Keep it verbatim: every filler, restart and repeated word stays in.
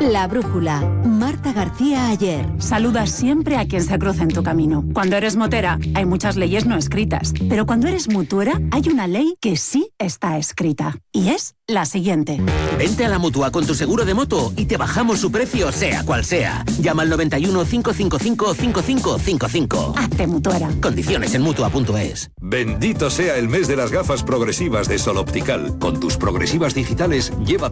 La brújula. Marta García Ayer. Saluda siempre a quien se cruza en tu camino. Cuando eres motera, hay muchas leyes no escritas. Pero cuando eres mutuera, hay una ley que sí está escrita. Y es la siguiente. Vente a la Mutua con tu seguro de moto y te bajamos su precio, sea cual sea. Llama al noventa y uno, cinco cinco cinco, cinco cinco cinco cinco. Hazte mutuera. Condiciones en Mutua punto es. Bendito sea el mes de las gafas progresivas de Sol Optical. Con tus progresivas digitales, lleva